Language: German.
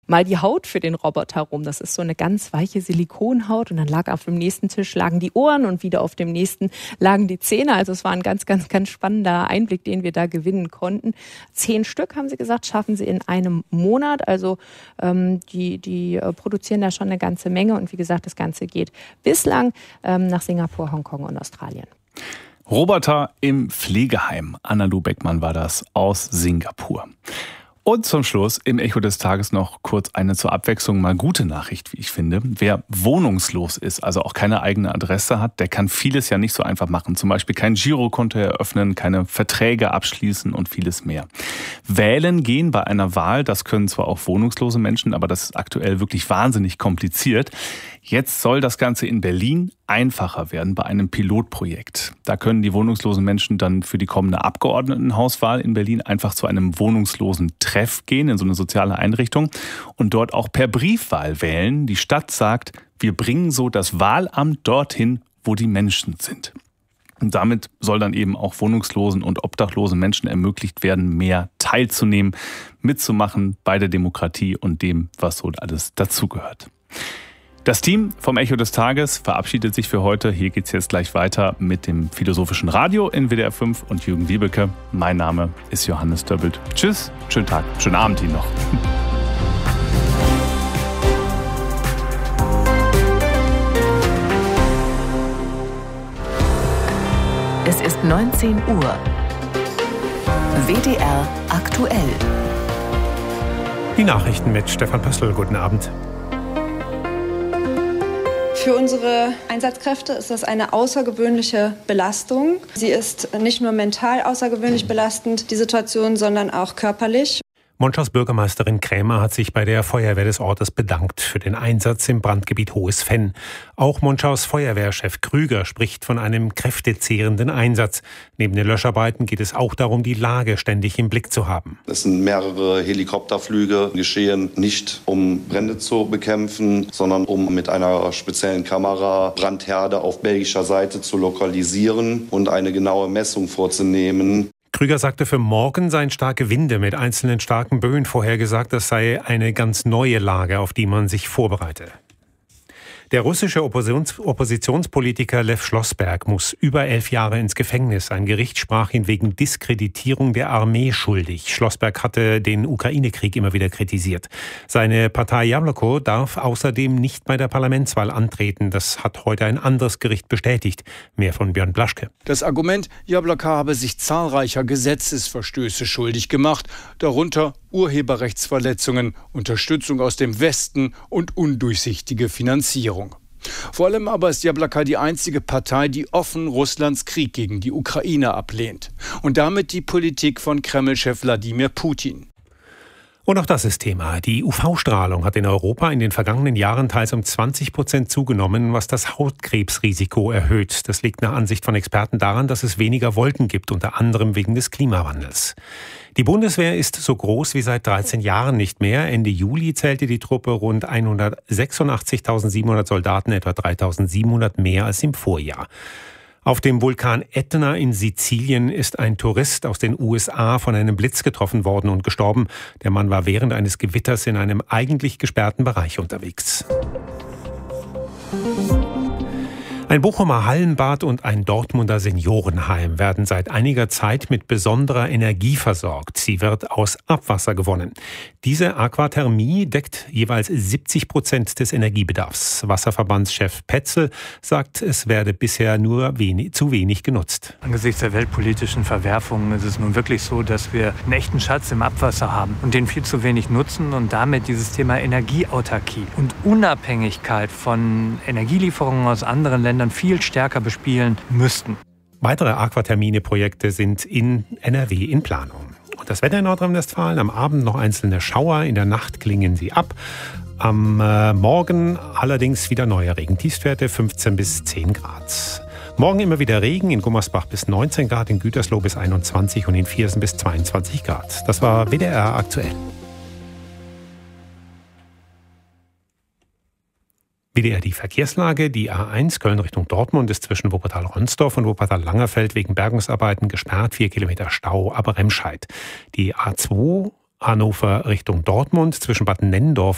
mal die Haut für den Roboter rum. Das ist so eine ganz weiche Silikonhaut und dann lag auf dem nächsten Tisch lagen die Ohren und wieder auf dem nächsten lagen die Zähne. Also es war ein ganz, ganz, ganz spannender Einblick, den wir da gewinnen konnten. 10 Stück, haben sie gesagt, schaffen sie in einem Monat. Also die produzieren da schon eine ganze Menge und wie gesagt, das Ganze geht bislang nach Singapur, Hongkong und Australien. Roboter im Pflegeheim. Anna-Lu Beckmann war das aus Singapur. Und zum Schluss im Echo des Tages noch kurz eine zur Abwechslung mal gute Nachricht, wie ich finde. Wer wohnungslos ist, also auch keine eigene Adresse hat, der kann vieles ja nicht so einfach machen. Zum Beispiel kein Girokonto eröffnen, keine Verträge abschließen und vieles mehr. Wählen gehen bei einer Wahl, das können zwar auch wohnungslose Menschen, aber das ist aktuell wirklich wahnsinnig kompliziert. Jetzt soll das Ganze in Berlin einfacher werden bei einem Pilotprojekt. Da können die wohnungslosen Menschen dann für die kommende Abgeordnetenhauswahl in Berlin einfach zu einem wohnungslosen Treff gehen, in so eine soziale Einrichtung und dort auch per Briefwahl wählen. Die Stadt sagt, wir bringen so das Wahlamt dorthin, wo die Menschen sind. Und damit soll dann eben auch wohnungslosen und obdachlosen Menschen ermöglicht werden, mehr teilzunehmen, mitzumachen bei der Demokratie und dem, was so alles dazugehört. Das Team vom Echo des Tages verabschiedet sich für heute. Hier geht's jetzt gleich weiter mit dem Philosophischen Radio in WDR 5 und Jürgen Wiebeke. Mein Name ist Johannes Döbbelt. Tschüss, schönen Tag, schönen Abend Ihnen noch. Es ist 19 Uhr. WDR aktuell. Die Nachrichten mit Stefan Pössl. Guten Abend. Für unsere Einsatzkräfte ist das eine außergewöhnliche Belastung. Sie ist nicht nur mental außergewöhnlich belastend, die Situation, sondern auch körperlich. Monschau's Bürgermeisterin Krämer hat sich bei der Feuerwehr des Ortes bedankt für den Einsatz im Brandgebiet Hohes Venn. Auch Monschau's Feuerwehrchef Krüger spricht von einem kräftezehrenden Einsatz. Neben den Löscharbeiten geht es auch darum, die Lage ständig im Blick zu haben. Es sind mehrere Helikopterflüge geschehen, nicht um Brände zu bekämpfen, sondern um mit einer speziellen Kamera Brandherde auf belgischer Seite zu lokalisieren und eine genaue Messung vorzunehmen. Krüger sagte, für morgen seien starke Winde mit einzelnen starken Böen vorhergesagt. Das sei eine ganz neue Lage, auf die man sich vorbereite. Der russische Oppositionspolitiker Lew Schlossberg muss über 11 Jahre ins Gefängnis. Ein Gericht sprach ihn wegen Diskreditierung der Armee schuldig. Schlossberg hatte den Ukraine-Krieg immer wieder kritisiert. Seine Partei Jabloko darf außerdem nicht bei der Parlamentswahl antreten. Das hat heute ein anderes Gericht bestätigt. Mehr von Björn Blaschke. Das Argument, Jabloko habe sich zahlreicher Gesetzesverstöße schuldig gemacht, darunter Urheberrechtsverletzungen, Unterstützung aus dem Westen und undurchsichtige Finanzierung. Vor allem aber ist Jabloko die einzige Partei, die offen Russlands Krieg gegen die Ukraine ablehnt. Und damit die Politik von Kreml-Chef Wladimir Putin. Und auch das ist Thema. Die UV-Strahlung hat in Europa in den vergangenen Jahren teils um 20% zugenommen, was das Hautkrebsrisiko erhöht. Das liegt nach Ansicht von Experten daran, dass es weniger Wolken gibt, unter anderem wegen des Klimawandels. Die Bundeswehr ist so groß wie seit 13 Jahren nicht mehr. Ende Juli zählte die Truppe rund 186.700 Soldaten, etwa 3.700 mehr als im Vorjahr. Auf dem Vulkan Ätna in Sizilien ist ein Tourist aus den USA von einem Blitz getroffen worden und gestorben. Der Mann war während eines Gewitters in einem eigentlich gesperrten Bereich unterwegs. Ein Bochumer Hallenbad und ein Dortmunder Seniorenheim werden seit einiger Zeit mit besonderer Energie versorgt. Sie wird aus Abwasser gewonnen. Diese Aquathermie deckt jeweils 70% des Energiebedarfs. Wasserverbandschef Petzel sagt, es werde bisher nur zu wenig genutzt. Angesichts der weltpolitischen Verwerfungen ist es nun wirklich so, dass wir einen echten Schatz im Abwasser haben und den viel zu wenig nutzen und damit dieses Thema Energieautarkie und Unabhängigkeit von Energielieferungen aus anderen Ländern viel stärker bespielen müssten. Weitere Aquathermine-Projekte sind in NRW in Planung. Und das Wetter in Nordrhein-Westfalen, am Abend noch einzelne Schauer, in der Nacht klingen sie ab. Am Morgen allerdings wieder neue Regentiefstwerte, 15 bis 10 Grad. Morgen immer wieder Regen, in Gummersbach bis 19 Grad, in Gütersloh bis 21 und in Viersen bis 22 Grad. Das war WDR aktuell. WDR die Verkehrslage. Die A1 Köln Richtung Dortmund ist zwischen Wuppertal-Ronsdorf und Wuppertal-Langerfeld wegen Bergungsarbeiten gesperrt. 4 Kilometer Stau ab Remscheid. Die A2 Hannover Richtung Dortmund zwischen Bad Nennendorf